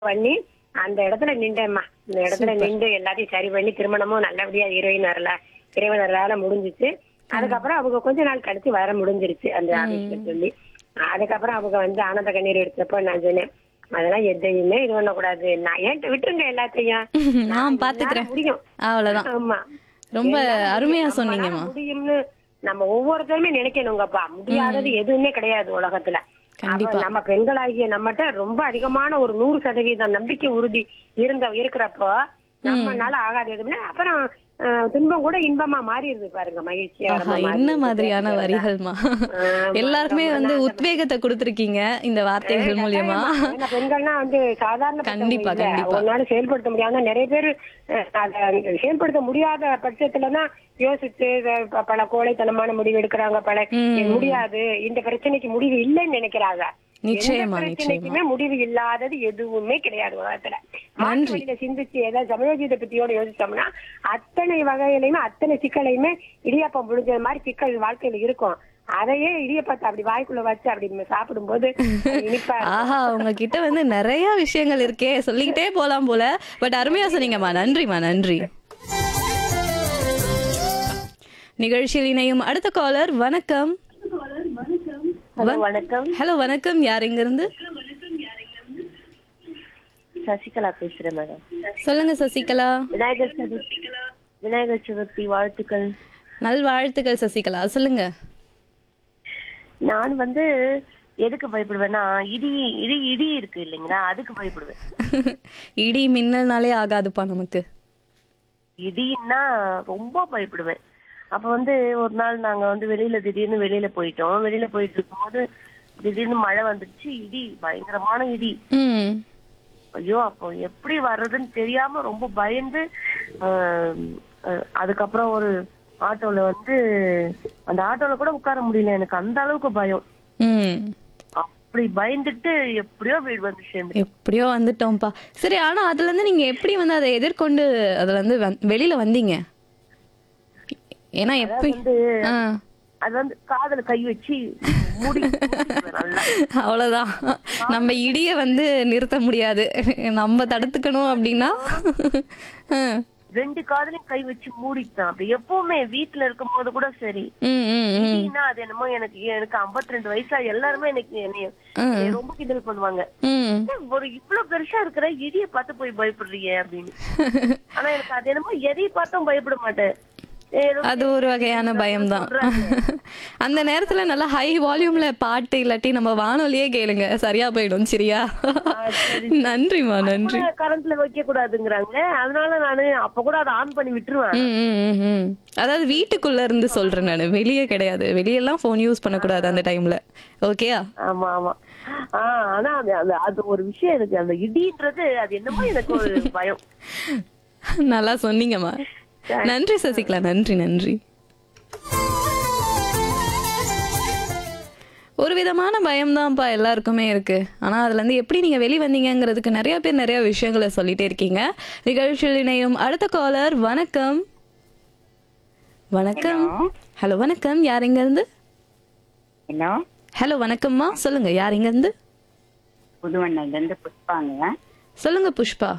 பண்ணி அந்த இடத்துல நின்றேம்மா. இந்த இடத்துல சூப்பர். நின்று எல்லாத்தையும் சரி பண்ணி திருமணமும் நல்லபடியா ஹீரோயின் வரல இறைவனரால முடிஞ்சிச்சு. அதுக்கப்புறம் அவங்க கொஞ்ச நாள் கழிச்சு வர முடிஞ்சிருச்சு அந்த ஆபீஸ்ல சொல்லி. அதுக்கப்புறம் அவங்க வந்து ஆனந்த கண்ணீர் எடுத்தப்ப நான் சொன்னேன், அதெல்லாம் எதையுமே இது பண்ணக்கூடாது, நான் ஏன்ட்டு விட்டுருங்க எல்லாத்தையும், நான் என்னால பாத்துக்கிறேன். முடியும். அவ்வளவுதான். ஆமா, ரொம்ப என்னால அருமையா முடியும், சொன்னீங்கம்மா. நம்மளால முடியும்னு நம்ம ஒவ்வொருத்தருமே நினைக்கணுங்கப்பா. முடியாதது எதுவுமே கிடையாது உலகத்துல. கண்டிப்பா. நம்ம பெண்களாகிய நம்மகிட்ட ரொம்ப அதிகமான ஒரு 100% நம்பிக்கை உறுதி இருக்கிறப்போ நம்மனால ஆகாது எதுவுமே. அப்புறம் துன்பம் கூட இன்பமா மாறிடுது பாருங்க, மகிழ்ச்சியா ஆஹா, என்ன மாதிரியான வரிகள்மா. எல்லாருக்குமே வந்து உத்வேகத்தை கொடுத்திருக்கீங்க இந்த வார்த்தைகள் மூலியமா. பெண்கள்னா வந்து சாதாரண கண்டிப்பா, கண்டிப்பா. ஒரு நாள் செயல்படுத்த முடியாத நிறைய பேர் அதை செயல்படுத்த முடியாத பட்சத்துலதான் யோசிச்சு பல கோழைத்தனமான முடிவு எடுக்கிறாங்க. பல முடியாது, இந்த பிரச்சனைக்கு முடிவு இல்லைன்னு நினைக்கிறாங்க. நிச்சயமா, நிச்சயமா. பிரச்சனைக்குமே முடிவு இல்லாதது எதுவுமே கிடையாது உலகத்துல. மாற்று வழியில சிந்திச்சு ஏதாவது சமயோஜித பத்தியோட யோசிச்சோம்னா அத்தனை வகையிலையுமே அத்தனை சிக்கலையுமே இடியாப்பம் புழிஞ்ச மாதிரி சிக்கல் வாழ்க்கையில இருக்கும். அதையே இடியப்பத்தை அப்படி வாய்க்குள்ள வச்சு அப்படி சாப்பிடும் போது இனிப்பா இருக்கும். ஆஹா, உங்ககிட்ட வந்து நிறைய விஷயங்கள் இருக்கே, சொல்லிக்கிட்டே போலாம் போல. பட் அருமையா சொன்னீங்கம்மா. நன்றிம்மா, நன்றி. நிகழ்ச்சியில் இணையும் அடுத்த காலர். வணக்கம். ஹலோ, வணக்கம். ஹலோ, வணக்கம். யார் எங்க இருந்து? சசிகலா பேசுறேன் மேடம். சொல்லுங்க சசிகலா. விநாயகர் சதுர்த்தி வாழ்த்துக்கள். நல்வாழ்த்துக்கள் சசிகலா, சொல்லுங்க. நான் வந்து எதுக்கு பயப்படுவேன்னா இடி இடி இடி இருக்கு இல்லைங்களா, அதுக்கு பயப்படுவேன். இடி மின்னல்னாலே ஆகாதுப்பா நமக்கு. இடின்னா ரொம்ப பயப்படுவேன். அப்ப வந்து ஒரு நாள் நாங்க வந்து திடீர்னு வெளியில போயிட்டோம். வெளியில போயிட்டு இருக்கும்போது திடீர்னு மழை வந்துருச்சு, இடி, பயங்கரமான இடி. ம். ஐயோ, அப்போ எப்படி வர்றதுன்னு தெரியாம ரொம்ப பயந்து அதுக்கப்புறம் ஒரு ஆட்டோல வந்து அந்த ஆட்டோல கூட உட்கார முடியல, எனக்கு அந்த அளவுக்கு பயம். ம். அப்படி பயந்துட்டு எப்படியோ வீடு வந்து சேர்ந்து. எப்படியோ வந்துட்டோம்ப்பா. சரி, ஆனா அதுல இருந்து நீங்க எப்படி வந்து அதை எதிர்கொண்டு அதுல இருந்து வெளியில வந்தீங்க? ஏன்னா எப்படி வந்து அது வந்து காதுல கை வச்சு மூடி நல்லா. அவ்வளவுதான். நம்ம இடிய வந்து நிறுத்த முடியாது, நம்ம தடுத்துக்கணும் அப்படின்னா. ரெண்டு காதுலயும் கை வச்சு மூடிட்டான். அப்படி எப்பவுமே வீட்டுல இருக்கும் போது கூட சரி. இடின்னா அது என்னமோ எனக்கு 52 வயசா எல்லாருமே என்னைய ரொம்ப கிண்டல் பண்ணுவாங்க. ஒரு இவ்வளவு பெருசா இருக்கிற இடிய பார்த்து போய் பயப்படுறீங்க அப்படின்னு. ஆனா எனக்கு அது என்னமோ எதையை பார்த்தும் பயப்பட மாட்டேன். அது ஒரு வகையான பயம்தான். அந்த நேரத்துல நல்லா ஹை வால்யூம்ல பாட்டு இல்லாட்டி நம்ம வானொலியே கேளுங்க, சரியா போயிடும். சரியா? நன்றிமா, நன்றி. கரண்ட்ல வைக்க கூடாதுங்கிறாங்க, அதனால நானு அப்ப கூட அதை ஆன் பண்ணி விட்டுருவேன். அதாவது வீட்டுக்குள்ள இருந்து சொல்றேன் நானு, வெளியே கிடையாது. வெளியெல்லாம் போன் யூஸ் பண்ணக்கூடாது அந்த டைம்ல. ஓகேயா? ஆமா, ஆமா. ஆனா அது ஒரு விஷயம் இருக்கு, அந்த இடின்றது அது என்னமோ எனக்கு ஒரு பயம். நல்லா சொன்னீங்கம்மா. நன்றி சசிகலா, நன்றி, நன்றி. ஒரு விதமான பயம்தான்ப்பா எல்லாருக்குமே இருக்கு. ஆனா அதுல இருந்து எப்படி நீங்க வெளிவந்தீங்கிறதுக்கு நிறைய பேர் நிறைய விஷயங்களை சொல்லிட்டே இருக்கீங்க. நிகழ்ச்சியில் இணையும் அடுத்த காலர். வணக்கம். வணக்கம். ஹலோ, வணக்கம். யார் எங்க இருந்து? ஹலோ. ஹலோ, வணக்கம்மா. சொல்லுங்க, யார் எங்க இருந்து? புதுவண்ணையில இருந்து புஷ்பாங்க. சொல்லுங்க புஷ்பா.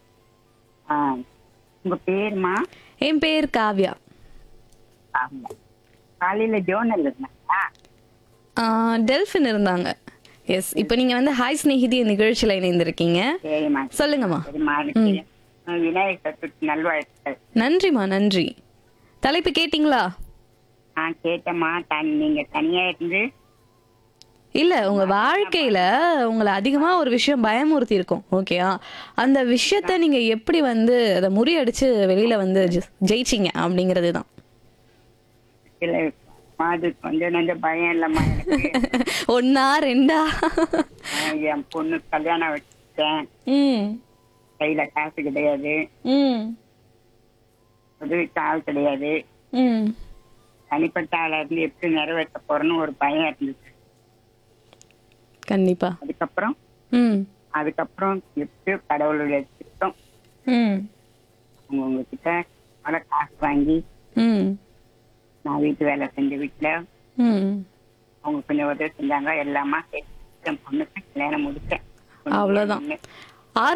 உங்க பேருமா? என் பேர் காவ்யா. காலையில ஜோனல் இருந்தாங்களா? டெல்ஃபின் இருந்தாங்க. எஸ். இப்போ நீங்க வந்து ஹாய் ஸ்நேகிதி நிகழ்ச்சியில இணைந்திருக்கீங்க. சரிம்மா, சொல்லுங்கம்மா. விநாயகர் சதுர்த்தி நல்வாழ்த்துக்கள். நன்றிமா, நன்றி. தலைப்பு கேட்டீங்களா? கேட்டம்மா. நீங்க தனியா இருந்து இல்ல, உங்க வாழ்க்கையில உங்களை அதிகமா ஒரு விஷயம் பயமுறுத்தி இருக்கும். ஓகேயா? அந்த விஷயத்த நீங்க எப்படி வந்து அதை முறியடிச்சு வெளியில வந்து ஜெயிச்சிங்க அப்படிங்கிறது தான். அது கொஞ்சம் நஞ்ச பயம் இல்லம்மா எனக்கு. ஒன்னா ரெண்டா? என் பொண்ணு கல்யாணம் வச்சேன். கையில காசு கிடையாது, உதவிக்கு ஆள் கிடையாது. தனிப்பட்ட ஆளா இருந்து எப்படி நிறைவேற்ற போறேன்னு ஒரு பயம் இருந்துச்சு. கண்டிப்பா. அதுக்கப்புறம் எப்படியோ கடவுளுடைய திட்டம், உங்ககிட்ட பல காசு வாங்கி நான் வீட்டு வேலை செஞ்ச வீட்டுல அவங்க கொஞ்சம் உதவி செஞ்சாங்க. எல்லாமா பொண்ணுக்கு கல்யாணம் முடிச்சேன். அவ்வளவுதான்.